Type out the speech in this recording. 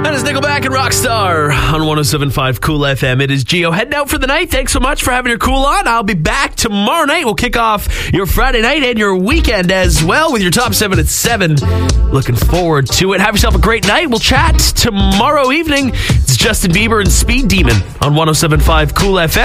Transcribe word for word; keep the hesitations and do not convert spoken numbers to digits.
That is Nickelback and Rockstar on one oh seven point five Cool F M. It is Gio heading out for the night. Thanks so much for having your cool on. I'll be back tomorrow night. We'll kick off your Friday night and your weekend as well with your top seven at seven. Looking forward to it. Have yourself a great night. We'll chat tomorrow evening. It's Justin Bieber and Speed Demon on one oh seven point five Cool F M.